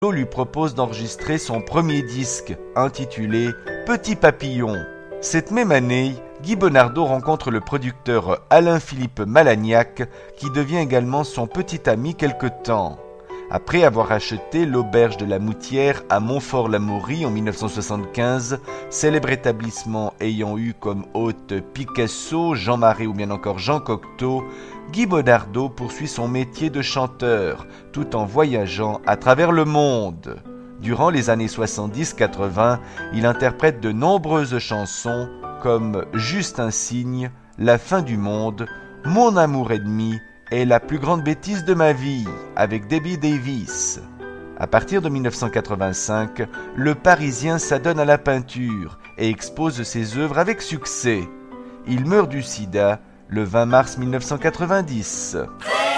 lui propose d'enregistrer son premier disque, intitulé « Petit papillon ». Cette même année, Guy Bonardo rencontre le producteur Alain-Philippe Malagnac, qui devient également son petit ami quelque temps. Après avoir acheté l'auberge de la Moutière à Montfort-l'Amaury en 1975, célèbre établissement ayant eu comme hôte Picasso, Jean Marais ou bien encore Jean Cocteau, Guy Bonardo poursuit son métier de chanteur, tout en voyageant à travers le monde. Durant les années 70-80, il interprète de nombreuses chansons comme Juste un signe, La fin du monde, Mon amour ennemi et La plus grande bêtise de ma vie avec Debbie Davis. À partir de 1985, le Parisien s'adonne à la peinture et expose ses œuvres avec succès. Il meurt du sida le 20 mars 1990.